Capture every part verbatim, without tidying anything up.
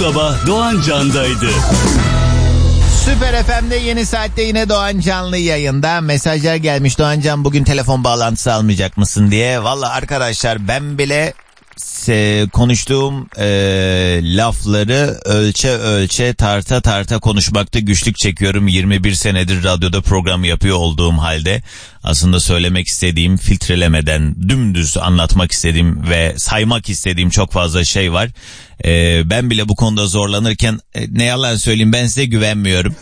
sabah Doğan Can'daydı. Süper F M'de yeni saatte yine Doğan Canlı yayında. Mesajlar gelmiş, Doğan Can bugün telefon bağlantısı almayacak mısın diye. Valla arkadaşlar ben bile se, konuştuğum e, lafları ölçe ölçe tarta tarta konuşmakta güçlük çekiyorum. yirmi bir senedir radyoda program yapıyor olduğum halde aslında söylemek istediğim, filtrelemeden dümdüz anlatmak istediğim ve saymak istediğim çok fazla şey var. E, ben bile bu konuda zorlanırken e, ne yalan söyleyeyim, ben size güvenmiyorum.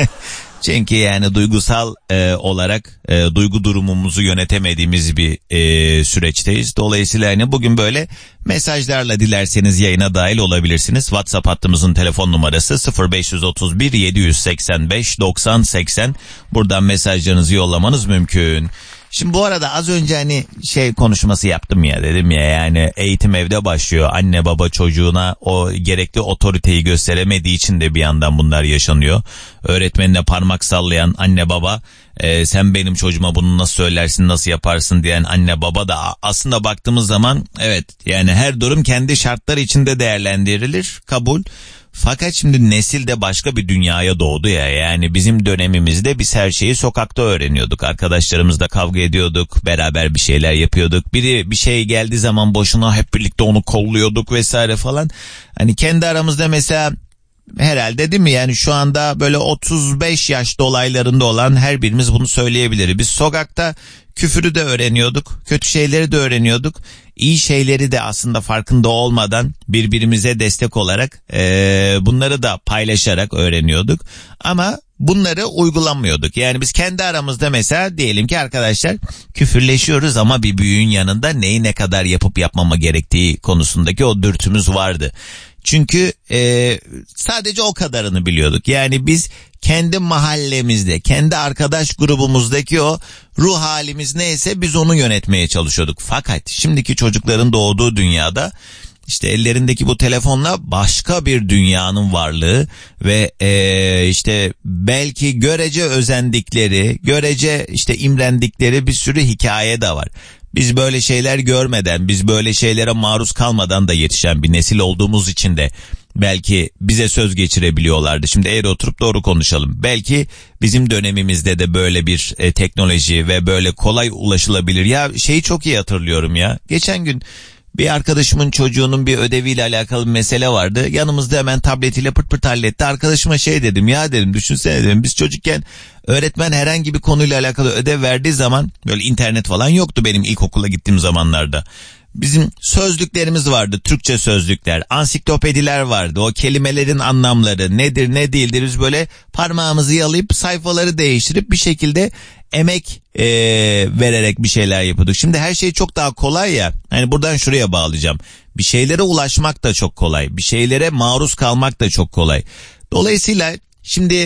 Çünkü yani duygusal e, olarak e, duygu durumumuzu yönetemediğimiz bir e, süreçteyiz. Dolayısıyla yani bugün böyle mesajlarla dilerseniz yayına dahil olabilirsiniz. WhatsApp hattımızın telefon numarası sıfır beş otuz bir yedi seksen beş doksan seksen. Buradan mesajlarınızı yollamanız mümkün. Şimdi bu arada az önce hani şey konuşması yaptım ya, dedim ya yani eğitim evde başlıyor. Anne baba çocuğuna o gerekli otoriteyi gösteremediği için de bir yandan bunlar yaşanıyor. Öğretmenine parmak sallayan anne baba, e, sen benim çocuğuma bunu nasıl söylersin, nasıl yaparsın diyen anne baba da aslında baktığımız zaman evet yani her durum kendi şartları içinde değerlendirilir, kabul. Fakat şimdi nesil de başka bir dünyaya doğdu ya, yani bizim dönemimizde biz her şeyi sokakta öğreniyorduk. Arkadaşlarımızla kavga ediyorduk, beraber bir şeyler yapıyorduk. Biri bir şey geldiği zaman boşuna hep birlikte onu kolluyorduk vesaire falan. Hani kendi aramızda mesela herhalde değil mi yani şu anda böyle otuz beş yaş dolaylarında olan her birimiz bunu söyleyebilir. Biz sokakta küfürü de öğreniyorduk, kötü şeyleri de öğreniyorduk. İyi şeyleri de aslında farkında olmadan birbirimize destek olarak e, bunları da paylaşarak öğreniyorduk. Ama bunları uygulamıyorduk. Yani biz kendi aramızda mesela diyelim ki arkadaşlar küfürleşiyoruz ama bir büyüğün yanında neyi ne kadar yapıp yapmama gerektiği konusundaki o dürtümüz vardı. Çünkü e, sadece o kadarını biliyorduk. Yani biz kendi mahallemizde, kendi arkadaş grubumuzdaki o ruh halimiz neyse biz onu yönetmeye çalışıyorduk. Fakat şimdiki çocukların doğduğu dünyada işte ellerindeki bu telefonla başka bir dünyanın varlığı ve e, işte belki görece özendikleri, görece işte imrendikleri bir sürü hikaye de var. Biz böyle şeyler görmeden, biz böyle şeylere maruz kalmadan da yetişen bir nesil olduğumuz için de belki bize söz geçirebiliyorlardı. Şimdi eğer oturup doğru konuşalım. Belki bizim dönemimizde de böyle bir e, teknoloji ve böyle kolay ulaşılabilir. Ya şeyi çok iyi hatırlıyorum ya. Geçen gün bir arkadaşımın çocuğunun bir ödeviyle alakalı bir mesele vardı. Yanımızda hemen tabletiyle pırt pırt halletti. Arkadaşıma şey dedim, ya dedim düşünsene dedim, biz çocukken öğretmen herhangi bir konuyla alakalı ödev verdiği zaman böyle internet falan yoktu benim ilkokula gittiğim zamanlarda. Bizim sözlüklerimiz vardı, Türkçe sözlükler, ansiklopediler vardı. O kelimelerin anlamları nedir ne değildir biz böyle parmağımızı yalayıp sayfaları değiştirip bir şekilde emek ee, vererek bir şeyler yapıyorduk. Şimdi her şey çok daha kolay ya. Hani buradan şuraya bağlayacağım. Bir şeylere ulaşmak da çok kolay. Bir şeylere maruz kalmak da çok kolay. Dolayısıyla şimdi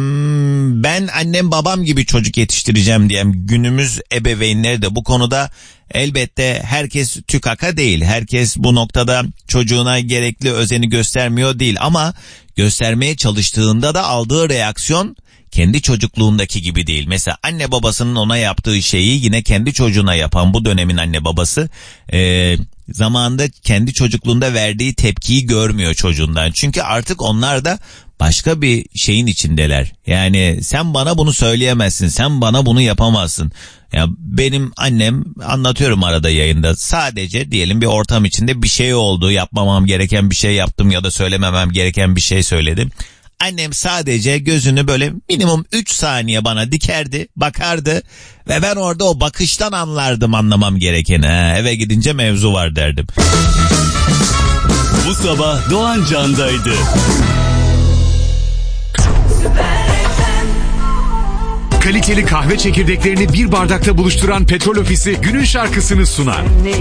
hmm, ben annem babam gibi çocuk yetiştireceğim diyen günümüz ebeveynleri de bu konuda elbette herkes tükaka değil. Herkes bu noktada çocuğuna gerekli özeni göstermiyor değil. Ama göstermeye çalıştığında da aldığı reaksiyon kendi çocukluğundaki gibi değil. Mesela anne babasının ona yaptığı şeyi yine kendi çocuğuna yapan bu dönemin anne babası e, zamanında kendi çocukluğunda verdiği tepkiyi görmüyor çocuğundan. Çünkü artık onlar da başka bir şeyin içindeler. Yani sen bana bunu söyleyemezsin, sen bana bunu yapamazsın. Ya benim annem, anlatıyorum arada yayında, sadece diyelim bir ortam içinde bir şey oldu, yapmamam gereken bir şey yaptım ya da söylememem gereken bir şey söyledim. Annem sadece gözünü böyle minimum üç saniye bana dikerdi, bakardı ve ben orada o bakıştan anlardım anlamam gerekeni. Ha, eve gidince mevzu var derdim. Bu sabah Doğan Can'daydı. Kaliteli kahve çekirdeklerini bir bardakta buluşturan Petrol Ofisi günün şarkısını sunar.